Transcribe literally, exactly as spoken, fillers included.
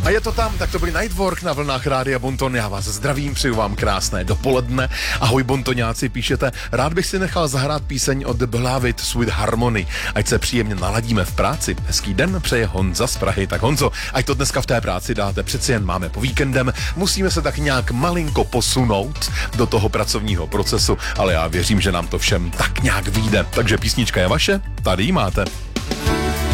A je to tam, tak to byli Nightwork na vlnách Rádia Bonton. Já vás zdravím, přeju vám krásné dopoledne. Ahoj bontoňáci, píšete, rád bych si nechal zahrát píseň od Beloved Sweet Harmony. Ať se příjemně naladíme v práci. Hezký den přeje Honza z Prahy. Tak Honzo, ať to dneska v té práci dáte, přeci jen máme po víkendem, musíme se tak nějak malinko posunout do toho pracovního procesu, ale já věřím, že nám to všem tak nějak vyjde. Takže písnička je vaše, tady ji máte.